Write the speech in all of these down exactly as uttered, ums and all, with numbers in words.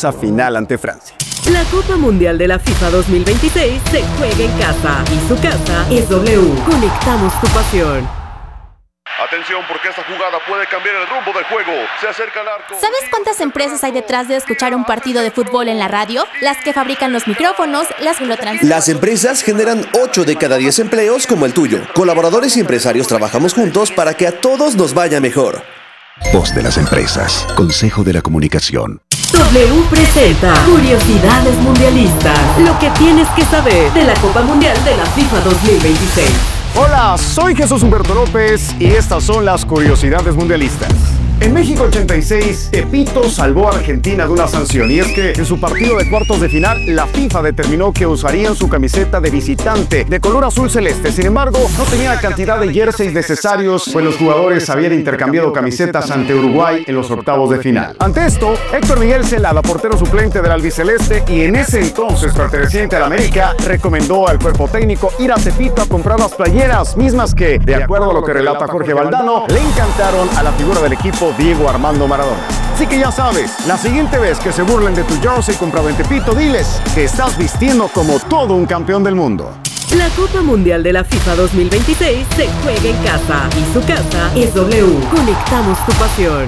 esa final ante Francia. La Copa Mundial de la FIFA dos mil veintiséis se juega en casa y su casa es W. Conectamos tu pasión. Atención, porque esta jugada puede cambiar el rumbo del juego. Se acerca al arco. ¿Sabes cuántas empresas hay detrás de escuchar un partido de fútbol en la radio? Las que fabrican los micrófonos, las que lo transmiten. Las empresas generan ocho de cada diez empleos como el tuyo. Colaboradores y empresarios trabajamos juntos para que a todos nos vaya mejor. Voz de las empresas. Consejo de la Comunicación. W presenta Curiosidades Mundialistas. Lo que tienes que saber de la Copa Mundial de la FIFA dos mil veintiséis. Hola, soy Jesús Humberto López y estas son las curiosidades mundialistas. En México ochenta y seis, Tepito salvó a Argentina de una sanción, y es que en su partido de cuartos de final, la FIFA determinó que usarían su camiseta de visitante de color azul celeste. Sin embargo, no tenía la cantidad de jerseys necesarios, pues los jugadores habían intercambiado camisetas ante Uruguay en los octavos de final. Ante esto, Héctor Miguel Celada, portero suplente del albiceleste y en ese entonces perteneciente al América, recomendó al cuerpo técnico ir a Tepito a comprar las playeras, mismas que, de acuerdo a lo que relata Jorge Valdano, le encantaron a la figura del equipo Diego Armando Maradona. Así que ya sabes, la siguiente vez que se burlen de tu jersey comprado en Tepito, diles que estás vistiendo como todo un campeón del mundo. La Copa Mundial de la FIFA dos mil veintiséis se juega en casa y su casa es W. Conectamos tu pasión.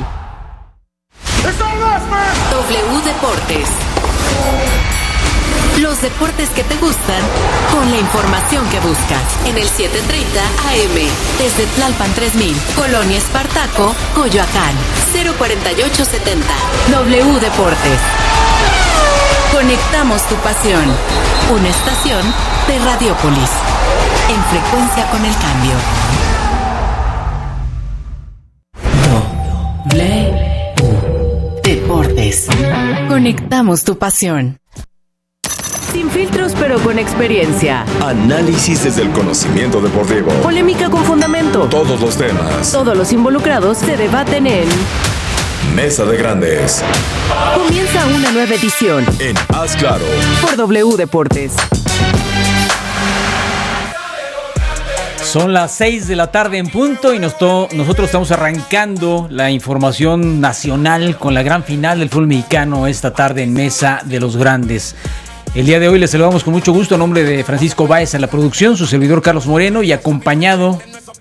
W Deportes. Los deportes que te gustan con la información que buscas. En el siete treinta A M. Desde Tlalpan tres mil. Colonia Espartaco, Coyoacán. cero cuarenta y ocho setenta. W Deportes. Conectamos tu pasión. Una estación de Radiopolis. En frecuencia con el cambio. W Deportes. Conectamos tu pasión. Sin filtros pero con experiencia. Análisis desde el conocimiento deportivo. Polémica con fundamento. Todos los temas. Todos los involucrados se debaten en Mesa de Grandes. Comienza una nueva edición En Haz Claro por W Deportes. Son las seis de la tarde en punto y nos to- nosotros estamos arrancando la información nacional con la gran final del fútbol mexicano esta tarde en Mesa de los Grandes. El día de hoy les saludamos con mucho gusto a nombre de Francisco Báez en la producción, su servidor Carlos Moreno, y acompañado,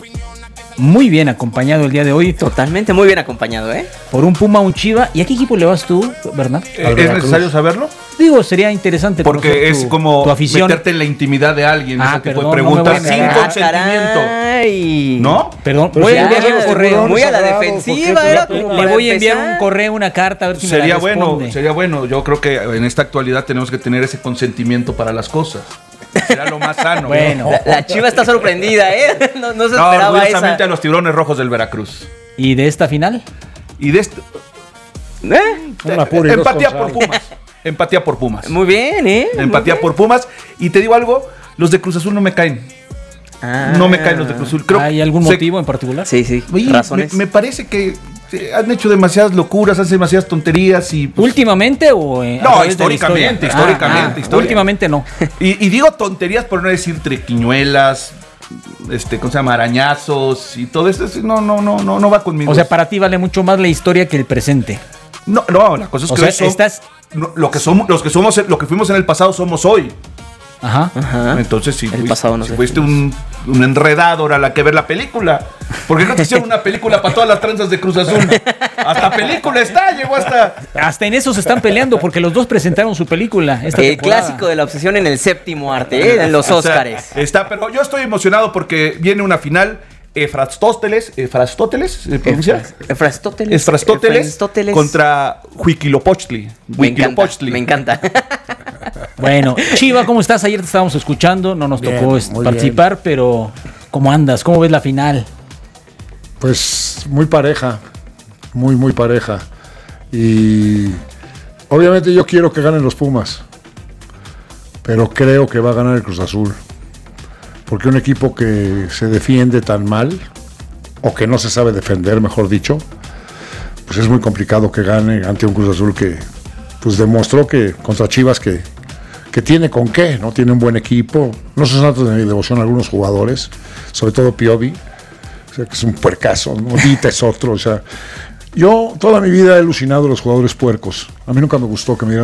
muy bien acompañado el día de hoy. Totalmente muy bien acompañado, ¿eh? Por un Puma, un Chiva. ¿Y a qué equipo le vas tú, Bernard? ¿Es necesario saberlo? Digo, sería interesante porque es tu, como tu afición. Meterte en la intimidad de alguien, ah, ese tipo perdón, de preguntas no sin consentimiento. Caray. ¿No? Perdón, Pero voy ya, a enviarle un correo. Muy a la defensiva. Era le, le voy a enviar un correo, una carta, a ver si sería me la responde. bueno, sería bueno. Yo creo que en esta actualidad tenemos que tener ese consentimiento para las cosas. Será lo más sano. Bueno, la, la Chiva está sorprendida, ¿eh? No, no se no, esperaba orgullosamente esa. a los Tiburones Rojos del Veracruz. ¿Y de esta final? Y de este... ¿Eh? Empatía por Pumas. Empatía por Pumas. Muy bien, ¿eh? Empatía bien. por Pumas. Y te digo algo, los de Cruz Azul no me caen. Ah. No me caen los de Cruz Azul. Creo ¿Hay algún se... motivo en particular? Sí, sí. Oye, razones. Me, me parece que han hecho demasiadas locuras, hacen demasiadas tonterías y... Pues... ¿Últimamente o...? Eh, no, históricamente, históricamente, ah, ah, últimamente no. Y, y digo tonterías por no decir triquiñuelas, este, ¿cómo se llama? Arañazos y todo esto. No, no, no, no, no va conmigo. O sea, para ti vale mucho más la historia que el presente. No, no, la cosa es o que sea, son, estás... no, lo que somos, los que somos, lo que fuimos en el pasado somos hoy. Ajá. Ajá. Entonces, si, el fuiste, pasado no si fuiste un, un enredado, ahora la que ver la película. ¿Por qué no te hicieron una película para todas las tranzas de Cruz Azul? Hasta película está, llegó hasta... Hasta en eso se están peleando porque los dos presentaron su película. Esta el temporada. Clásico de la obsesión en el séptimo arte, ¿eh? En los Óscares. O sea, está, pero yo estoy emocionado porque viene una final. Efrastóteles, Efrastóteles, ¿se pronuncia? Efrastóteles. Efrastóteles, Efrastóteles. Contra Huiquilopochtli. Me encanta, me encanta. Bueno, Chiva, ¿cómo estás? Ayer te estábamos escuchando, no nos bien, tocó participar, bien. Pero ¿cómo andas? ¿Cómo ves la final? Pues muy pareja, muy, muy pareja. Y obviamente yo quiero que ganen los Pumas, pero creo que va a ganar el Cruz Azul. Porque un equipo que se defiende tan mal, o que no se sabe defender, mejor dicho, pues es muy complicado que gane ante un Cruz Azul que pues demostró que contra Chivas que, que tiene con qué, ¿no? Tiene un buen equipo. No son santos de mi devoción algunos jugadores, sobre todo Piovi, o sea, que es un puercazo, ¿no? Dita es otro, o sea... Yo toda mi vida he alucinado a los jugadores puercos. A mí nunca me gustó que me dieran